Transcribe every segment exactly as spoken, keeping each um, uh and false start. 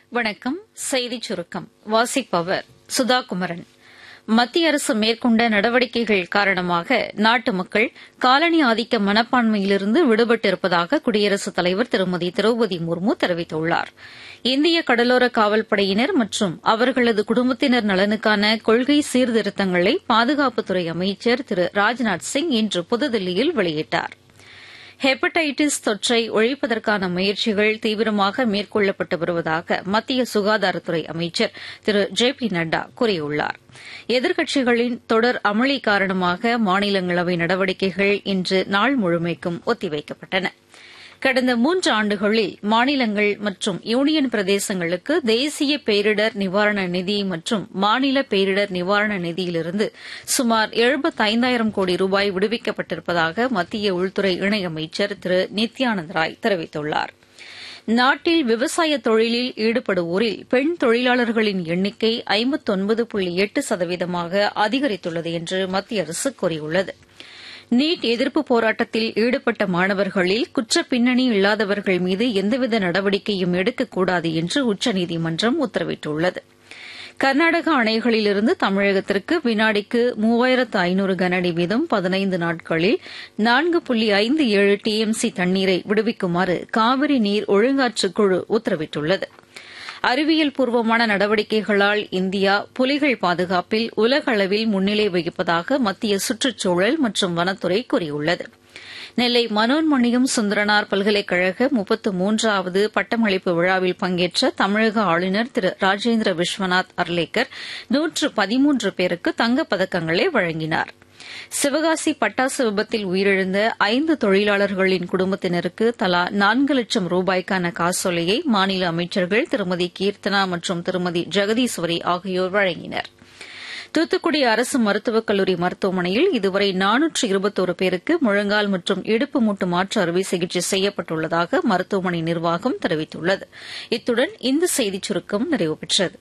வணக்கம். செய்திச் சுருக்கம் வாசிப்பவர் சுதா குமரன். மத்திய அரசு மேற்கொண்ட நடவடிக்கைகள் காரணமாக நாட்டு மக்கள் காலனி ஆதிக்க மனப்பான்மையிலிருந்து விடுபட்டிருப்பதாக குடியரசுத் தலைவர் திருமதி திரௌபதி முர்மு தெரிவித்துள்ளார். இந்திய கடலோர காவல்படையினர் மற்றும் அவர்களது குடும்பத்தினர் நலனுக்கான கொள்கை சீர்திருத்தங்களை பாதுகாப்புத்துறை அமைச்சர் திரு ராஜ்நாத் சிங் இன்று புதுதில்லியில் வெளியிட்டார். ஹெப்படைட்டிஸ் தொற்றை ஒழிப்பதற்கான முயற்சிகள் தீவிரமாக மேற்கொள்ளப்பட்டு வருவதாக மத்திய சுகாதாரத்துறை அமைச்சர் திரு ஜே பி நட்டா கூறியுள்ளார். எதிர்க்கட்சிகளின் தொடர் அமளி காரணமாக மாநிலங்களவை நடவடிக்கைகள் இன்று நாள் முழுமைக்கும் ஒத்திவைக்கப்பட்டன. கடந்த மூன்று ஆண்டுகளில் மாநிலங்கள் மற்றும் யூனியன் பிரதேசங்களுக்கு தேசிய பேரிடர் நிவாரண நிதி மற்றும் மாநில பேரிடர் நிவாரண நிதியிலிருந்து சுமார் எழுபத்தைந்தாயிரம் கோடி ரூபாய் விடுவிக்கப்பட்டிருப்பதாக மத்திய உள்துறை இணையமைச்சர் திரு நித்யானந்த் ராய் தெரிவித்துள்ளார். நாட்டில் விவசாய தொழிலில் ஈடுபடுவோரில் பெண் தொழிலாளர்களின் எண்ணிக்கை ஐம்பத்தொன்பது புள்ளி எட்டு சதவீதமாக அதிகரித்துள்ளது என்று மத்திய அரசு கூறியுள்ளது. நீட் எதிர்ப்பு போராட்டத்தில் ஈடுபட்ட மாணவர்களில் குற்றப் பின்னணி இல்லாதவர்கள் மீது எந்தவித நடவடிக்கையும் எடுக்கக்கூடாது என்று உச்சநீதிமன்றம் உத்தரவிட்டுள்ளது. கர்நாடக அணைகளிலிருந்து தமிழகத்திற்கு வினாடிக்கு மூவாயிரத்து ஐநூறு கனஅடி வீதம் பதினைந்து நாட்களில் நான்கு புள்ளி ஐந்து ஏழு டி எம் சி தண்ணீரை விடுவிக்குமாறு காவிரி நீர் ஒழுங்காற்றுக் குழு உத்தரவிட்டுள்ளது. அறிவியல் பூர்வமான நடவடிக்கைகளால் இந்தியா புலிகள் பாதுகாப்பில் உலக அளவில் முன்னிலை வகிப்பதாக மத்திய சுற்றுச்சூழல் மற்றும் வனத்துறை கூறியுள்ளது. நெல்லை மனோன்மணியம் சுந்தரனார் பல்கலைக்கழக முப்பத்து மூன்றாவது பட்டமளிப்பு விழாவில் பங்கேற்ற தமிழக ஆளுநர் திரு ராஜேந்திர விஸ்வநாத் அர்லேக்கர் நூற்று பதிமூன்று பேருக்கு தங்கப்பதக்கங்களை வழங்கினார். சிவகாசி பட்டாசு விபத்தில் உயிரிழந்த ஐந்து தொழிலாளர்களின் குடும்பத்தினருக்கு தலா நான்கு லட்சம் ரூபாய்க்கான காசோலையை மாநில அமைச்சர்கள் திருமதி கீர்த்தனா மற்றும் திருமதி ஜெகதீஸ்வரி ஆகியோர் வழங்கினர். தூத்துக்குடி அரசு மருத்துவக் கல்லூரி மருத்துவமனையில் இதுவரை நானூற்று இருபத்தோரு பேருக்கு முழங்கால் மற்றும் இடுப்பு மூட்டு மாற்று அறுவை சிகிச்சை செய்யப்பட்டுள்ளதாக மருத்துவமனை நிர்வாகம் தெரிவித்துள்ளது. இத்துடன் இந்த செய்திச் சுருக்கம் நிறைவு பெற்றது.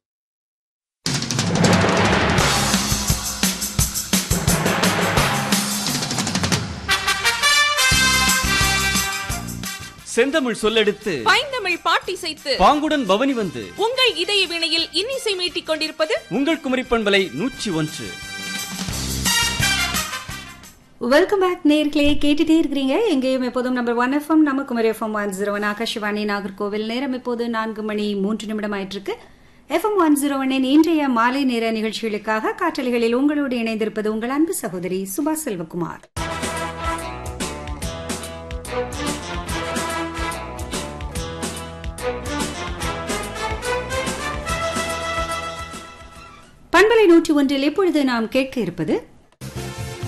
செந்தமிழ் சொல்லெடுத்து பைந்தமிழ் பாட்டிசைத்து பாங்குடன் பவனி வந்து உங்கள் இதய வினையில் இன்னிசை மீட்டிக் கொண்டிருப்பது உங்கள் குமரி பண்பலை நூற்றி ஒன்று. வெல்கம் பேக் நேர்களே, கேட்டுட்டே இருக்கிறீங்க எங்கேயும் எப்போதும் நம்பர் ஒன் எஃப்எம் நம்ம Kumari FM one zero one Akashvani Nagercoil. நேரம் இப்போது நான்கு மணி மூன்று நிமிடம் ஆயிட்டிருக்கு. எஃப்எம் ஒன் ஜீரோ ஒன்னின் இன்றைய மாலை நேர நிகழ்ச்சிகளுக்காக காற்றலைகளில் உங்களோடு இணைந்திருப்பது உங்கள் அன்பு சகோதரி சுபா செல்வகுமார். பண்பலை நூற்றி ஒன்றில் இப்பொழுது நாம் கேட்க இருப்பது